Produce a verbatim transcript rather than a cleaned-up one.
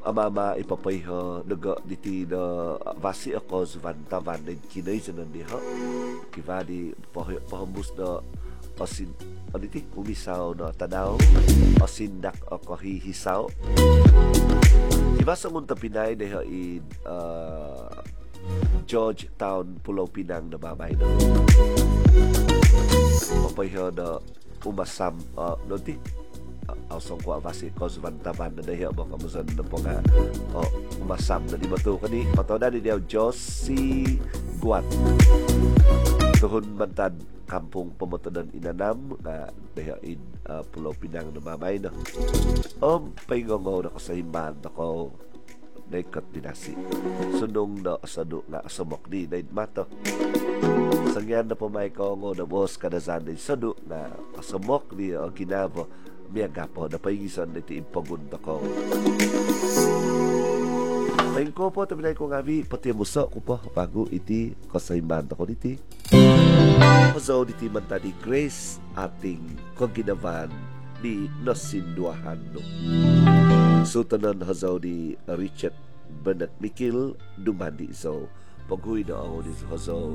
amama ipapayha naga diti na vasi ako zuvantavan na kinay sa nandiha kiva di pahambus na asin aniti umisaw na tanaw asindak ako hihisaw kiva sa ngunta Pinay na in uh, Georgetown Pulau Pinang na babay na papayha na umasam uh, nanti ausong ko avasi ko zuvantavan na dahi mo kamusan na po nga o umasam na di ba ito kani patoda ni Diyaw Josie Guat tuhon mantad kampung pamatanan inanam nga dahi in uh, Pulau Pinang na mamay na o paingongaw na ko sa himbahan na ko naikat dinasi sunong na asado nga asamok di na mato sangyan na po may kaongo na boss kadazan na sado na asamok di o ginabo miyaga po na paingisan na iti impagunta ko paing ko po tabi na ko nga vi pati musa ko po bago iti kasayman ko iti so iti manta di Grace ating kaginavan di nasinduahan no so tanan hazaw di Richard Bernard Mikil dumandi so paghuwi na ako di hazaw